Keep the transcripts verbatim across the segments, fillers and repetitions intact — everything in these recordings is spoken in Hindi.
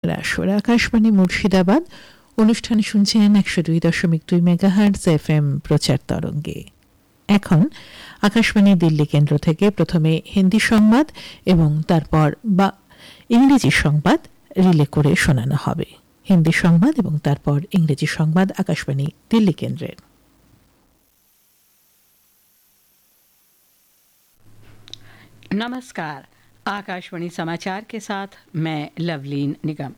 চলে আসলে আকাশবাণী মুর্শিদাবাদ অনুষ্ঠানে শুনছেন একশো দুই দশমিক দুই মেগাহার্টজ এফ এম প্রচার তরঙ্গে। এখন আকাশবাণী দিল্লি কেন্দ্র থেকে প্রথমে হিন্দি সংবাদ এবং তারপর বা ইংরেজি সংবাদ রিলে করে শোনানো হবে। হিন্দি সংবাদ এবং তারপর ইংরেজি সংবাদ आकाशवाणी दिल्ली केंद्र। नमस्कार, आकाशवाणी समाचार के साथ मैं लवलीन निगम।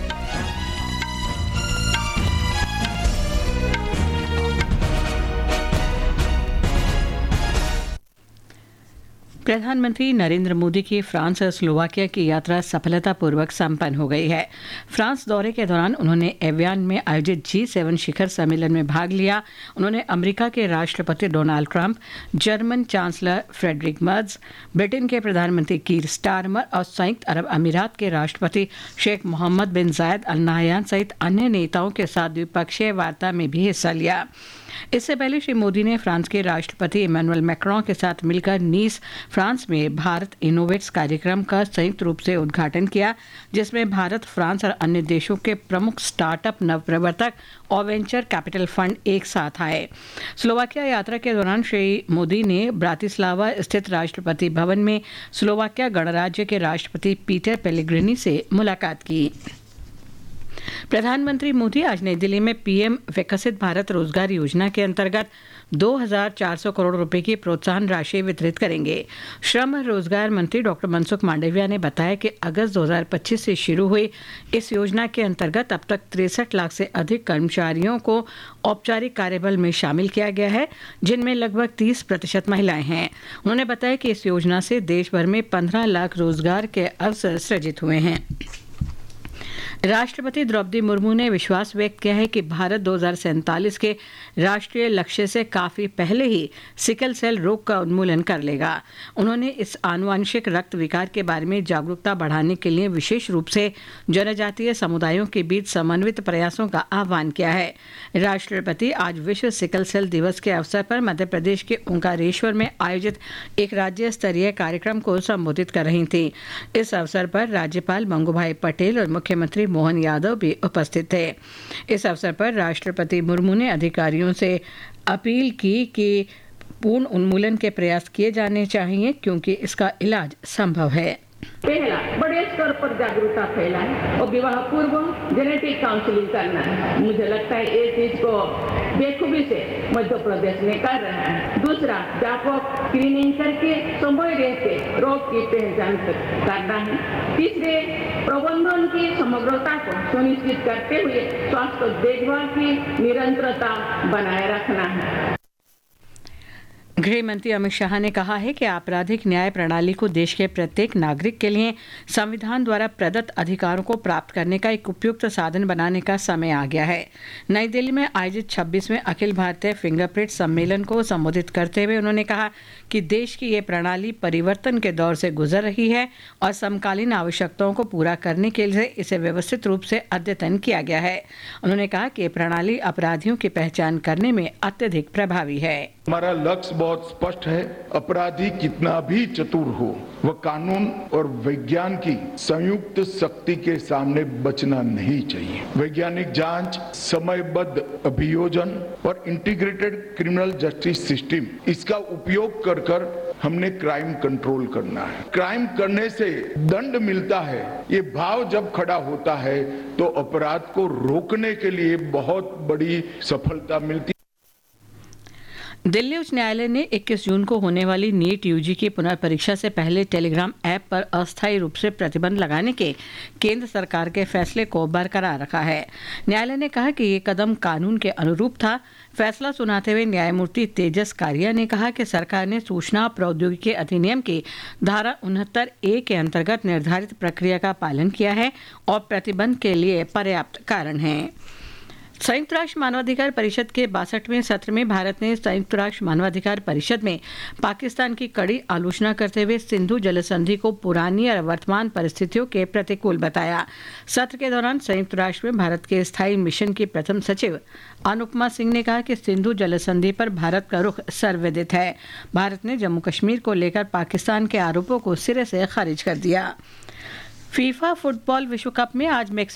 प्रधानमंत्री नरेंद्र मोदी की फ्रांस और स्लोवाकिया की यात्रा सफलतापूर्वक संपन्न हो गई है। फ्रांस दौरे के दौरान उन्होंने एवियन में आयोजित जी सेवन शिखर सम्मेलन में भाग लिया। उन्होंने अमेरिका के राष्ट्रपति Donald Trump, German chancellor Friedrich Merz, Britain के प्रधानमंत्री कीर स्टारमर और संयुक्त अरब अमीरात के राष्ट्रपति शेख मोहम्मद बिन जायद अल नाहयान सहित अन्य नेताओं के साथ द्विपक्षीय वार्ता में भी हिस्सा लिया। इससे पहले श्री मोदी ने फ्रांस के राष्ट्रपति इमैनुअल मैक्रों के साथ मिलकर नीस फ्रांस में भारत इनोवेट्स कार्यक्रम का संयुक्त रूप से उद्घाटन किया, जिसमें भारत, फ्रांस और अन्य देशों के प्रमुख स्टार्टअप, नवप्रवर्तक और वेंचर कैपिटल फंड एक साथ आए। स्लोवाकिया यात्रा के दौरान श्री मोदी ने ब्रातिस्लावा स्थित राष्ट्रपति भवन में स्लोवाकिया गणराज्य के राष्ट्रपति पीटर पेलेग्रिनी से मुलाकात की। प्रधानमंत्री मोदी आज नई दिल्ली में पीएम विकसित भारत रोजगार योजना के अंतर्गत दो हज़ार चार सौ करोड़ रुपए की प्रोत्साहन राशि वितरित करेंगे। श्रम रोजगार मंत्री डॉक्टर मनसुख मांडविया ने बताया कि अगस्त दो हज़ार पच्चीस से शुरू हुई इस योजना के अंतर्गत अब तक तिरसठ लाख से अधिक कर्मचारियों को औपचारिक कार्यबल में शामिल किया गया है, जिनमें लगभग तीस प्रतिशत महिलाएं हैं। उन्होंने बताया कि इस योजना से देश भर में पंद्रह लाख रोजगार के अवसर सृजित हुए हैं। राष्ट्रपति द्रौपदी मुर्मू ने विश्वास व्यक्त किया है कि भारत दो हज़ार सैंतालीस के राष्ट्रीय लक्ष्य से काफी पहले ही सिकल सेल रोग का उन्मूलन कर लेगा। उन्होंने इस आनुवंशिक रक्त विकार के बारे में जागरूकता बढ़ाने के लिए विशेष रूप से जनजातीय समुदायों के बीच समन्वित प्रयासों का आह्वान किया है। राष्ट्रपति आज विश्व सिकल सेल दिवस के अवसर पर मध्य प्रदेश के ओंकारेश्वर में आयोजित एक राज्य स्तरीय कार्यक्रम को संबोधित कर रही थी। इस अवसर पर राज्यपाल मंगूभाई पटेल और मुख्यमंत्री मोहन यादव भी उपस्थित थे। इस अवसर पर राष्ट्रपति मुर्मू ने अधिकारियों से अपील की कि पूर्ण उन्मूलन के प्रयास किए जाने चाहिए, क्योंकि इसका इलाज संभव है। पहला, बड़े स्तर पर जागरूकता फैलाएं और विवाह पूर्व जेनेटिक काउंसलिंग करना है। मुझे लगता है ये चीज को बेखूबी से मध्य प्रदेश में कर रहा है। दूसरा, व्यापक स्क्रीनिंग करके समय रहते रोग की पहचान करना है। तीसरे, प्रबंधन की समग्रता को सुनिश्चित करते हुए स्वास्थ्य देखभाल की निरंतरता बनाए रखना है। गृह मंत्री अमित शाह ने कहा है कि आपराधिक न्याय प्रणाली को देश के प्रत्येक नागरिक के लिए संविधान द्वारा प्रदत्त अधिकारों को प्राप्त करने का एक उपयुक्त साधन बनाने का समय आ गया है। नई दिल्ली में आयोजित छब्बीसवें अखिल भारतीय फिंगरप्रिंट सम्मेलन को संबोधित करते हुए उन्होंने कहा कि देश की ये प्रणाली परिवर्तन के दौर से गुजर रही है और समकालीन आवश्यकताओं को पूरा करने के लिए इसे व्यवस्थित रूप से अद्यतन किया गया है। उन्होंने कहा कि ये प्रणाली अपराधियों की पहचान करने में अत्यधिक प्रभावी है। हमारा लक्ष्य बहुत स्पष्ट है। अपराधी कितना भी चतुर हो, वह कानून और विज्ञान की संयुक्त शक्ति के सामने बचना नहीं चाहिए। वैज्ञानिक जांच, समयबद्ध अभियोजन और इंटीग्रेटेड क्रिमिनल जस्टिस सिस्टम, इसका उपयोग कर कर हमने क्राइम कंट्रोल करना है। क्राइम करने से दंड मिलता है, ये भाव जब खड़ा होता है तो अपराध को रोकने के लिए बहुत बड़ी सफलता मिलती है। दिल्ली उच्च न्यायालय ने इक्कीस जून को होने वाली नीट यूजी की पुनर्परीक्षा से पहले टेलीग्राम ऐप पर अस्थायी रूप से प्रतिबंध लगाने के केंद्र सरकार के फैसले को बरकरार रखा है। न्यायालय ने कहा कि ये कदम कानून के अनुरूप था। फैसला सुनाते हुए न्यायमूर्ति तेजस कारिया ने कहा कि सरकार ने सूचना प्रौद्योगिकी अधिनियम की धारा उनहत्तर ए के अंतर्गत निर्धारित प्रक्रिया का पालन किया है और प्रतिबंध के लिए पर्याप्त कारण है। संयुक्त राष्ट्र मानवाधिकार परिषद के बासठवें सत्र में भारत ने संयुक्त राष्ट्र मानवाधिकार परिषद में पाकिस्तान की कड़ी आलोचना करते हुए सिंधु जल संधि को पुरानी और वर्तमान परिस्थितियों के प्रतिकूल बताया। सत्र के दौरान संयुक्त राष्ट्र में भारत के स्थायी मिशन की प्रथम सचिव अनुपमा सिंह ने कहा कि सिंधु जल संधि पर भारत का रुख सर्वविदित है। भारत ने जम्मू कश्मीर को लेकर पाकिस्तान के आरोपों को सिरे से खारिज कर दिया। फीफा फुटबॉल विश्व कप में आज मेक्सिको